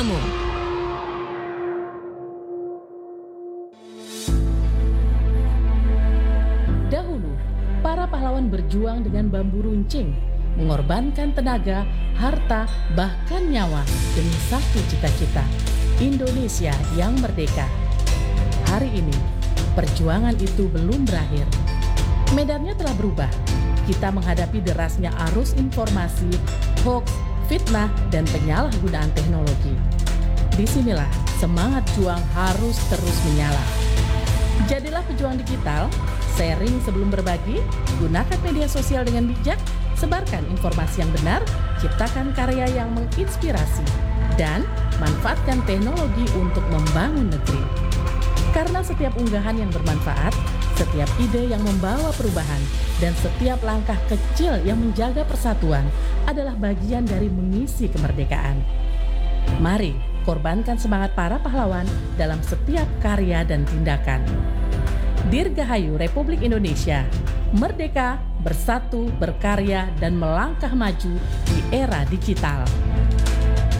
kamu. Dahulu, para pahlawan berjuang dengan bambu runcing, mengorbankan tenaga, harta, bahkan nyawa demi satu cita-cita, Indonesia yang merdeka. Hari ini, perjuangan itu belum berakhir. Medannya telah berubah. Kita menghadapi derasnya arus informasi, hoax, fitnah, dan penyalahgunaan teknologi. Disinilah semangat juang harus terus menyala. Jadilah pejuang digital, sharing sebelum berbagi, gunakan media sosial dengan bijak, sebarkan informasi yang benar, ciptakan karya yang menginspirasi, dan manfaatkan teknologi untuk membangun negeri. Karena setiap unggahan yang bermanfaat, setiap ide yang membawa perubahan, dan setiap langkah kecil yang menjaga persatuan adalah bagian dari mengisi kemerdekaan. Mari korbankan semangat para pahlawan dalam setiap karya dan tindakan. Dirgahayu Republik Indonesia, merdeka, bersatu, berkarya, dan melangkah maju di era digital.